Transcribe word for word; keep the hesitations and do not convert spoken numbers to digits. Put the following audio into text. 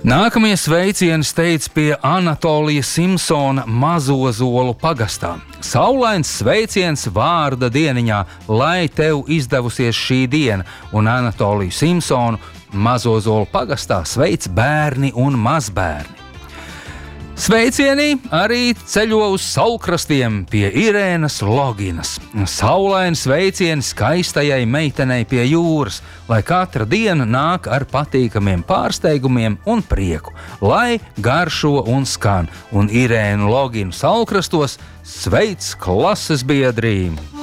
Nākamie sveicieni steidz pie Anatolija Simpsona Mazozolu pagastā. Saulains sveiciens vārda dieniņā, lai tev izdevusies šī diena, un Anatoliju Simpsonu Mazozolu pagastā sveic bērni un mazbērni. Sveicieni arī ceļo uz saulkrastiem pie Irēnas Loginas. Saulains sveiciens skaistajai meitenei pie jūras, lai katra diena nāk ar patīkamiem pārsteigumiem un prieku, lai garšo un skan, un Irēnu Loginu saulkrastos sveic klases biedrīm.